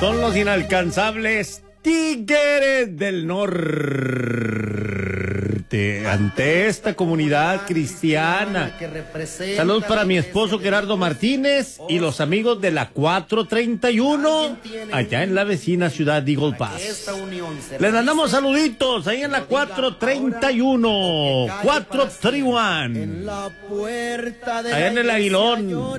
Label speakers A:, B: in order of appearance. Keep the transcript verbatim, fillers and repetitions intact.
A: Son los inalcanzables Tigres del Norte. Ante esta comunidad cristiana. Saludos para mi esposo Gerardo Martínez y los amigos de la cuatro treinta y uno, allá en la vecina ciudad de Eagle Pass. Les mandamos saluditos ahí en la cuatro treinta y uno, cuatro treinta y uno, allá en el Aguilón.